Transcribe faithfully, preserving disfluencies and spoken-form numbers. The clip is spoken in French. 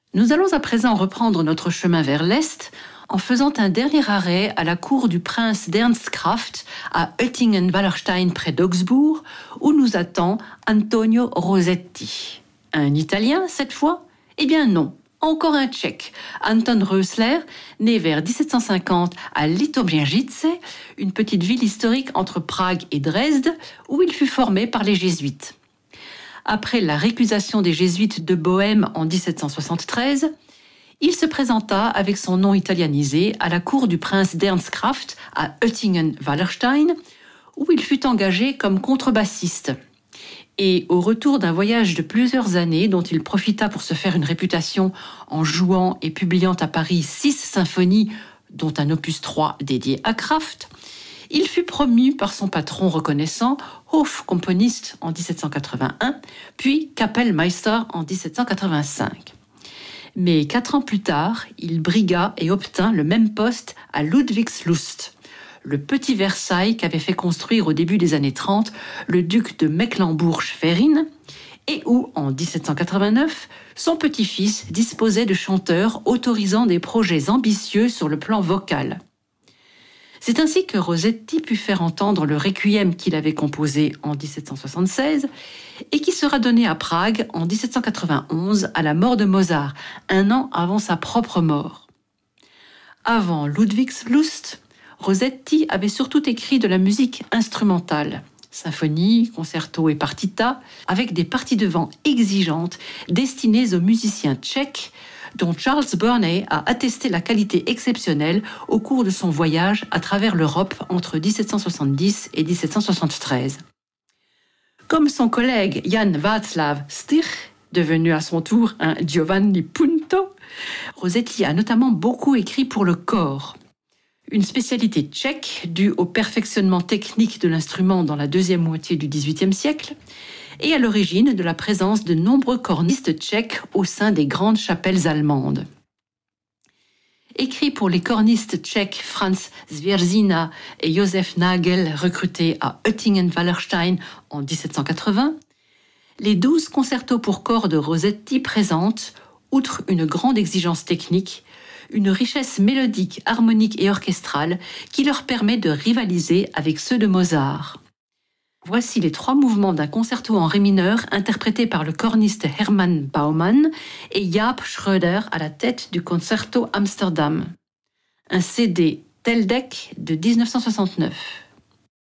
Nous allons à présent reprendre notre chemin vers l'Est en faisant un dernier arrêt à la cour du prince d'Ernst Kraft à Oettingen-Wallerstein près d'Augsbourg, où nous attend Antonio Rosetti. Un Italien cette fois? Eh bien non, encore un Tchèque, Anton Rösler, né vers dix-sept cent cinquante à Litoměřice, une petite ville historique entre Prague et Dresde, où il fut formé par les jésuites. Après la récusation des jésuites de Bohême en dix-sept cent soixante-treize, il se présenta avec son nom italianisé à la cour du prince d'Ernst Kraft à Oettingen-Wallerstein, où il fut engagé comme contrebassiste. Et au retour d'un voyage de plusieurs années dont il profita pour se faire une réputation en jouant et publiant à Paris six symphonies, dont un opus trois dédié à Kraft, il fut promu par son patron reconnaissant Hofkomponist en dix-sept cent quatre-vingt-un, puis Kapellmeister en dix-sept cent quatre-vingt-cinq. Mais quatre ans plus tard, il brigua et obtint le même poste à Ludwigslust, le petit Versailles qu'avait fait construire au début des années trente le duc de Mecklembourg-Schwerin, et où, en dix-sept cent quatre-vingt-neuf, son petit-fils disposait de chanteurs autorisant des projets ambitieux sur le plan vocal. C'est ainsi que Rosetti put faire entendre le requiem qu'il avait composé en dix-sept cent soixante-seize et qui sera donné à Prague en dix-sept cent quatre-vingt-onze à la mort de Mozart, un an avant sa propre mort. Avant Ludwigslust, Rosetti avait surtout écrit de la musique instrumentale, symphonie, concerto et partita, avec des parties de vent exigeantes destinées aux musiciens tchèques, dont Charles Burney a attesté la qualité exceptionnelle au cours de son voyage à travers l'Europe entre dix-sept cent soixante-dix et dix-sept cent soixante-treize. Comme son collègue Jan Václav Stich, devenu à son tour un Giovanni Punto, Rosetti a notamment beaucoup écrit pour le corps. Une spécialité tchèque due au perfectionnement technique de l'instrument dans la deuxième moitié du dix-huitième siècle, et à l'origine de la présence de nombreux cornistes tchèques au sein des grandes chapelles allemandes. Écrit pour les cornistes tchèques Franz Svěřina et Josef Nagel, recrutés à Oettingen-Wallerstein en dix-sept cent quatre-vingts, les douze concertos pour cordes de Rosetti présentent, outre une grande exigence technique, une richesse mélodique, harmonique et orchestrale qui leur permet de rivaliser avec ceux de Mozart. Voici les trois mouvements d'un concerto en ré mineur interprété par le corniste Hermann Baumann et Jaap Schröder à la tête du Concerto Amsterdam. Un C D Teldec de dix-neuf cent soixante-neuf.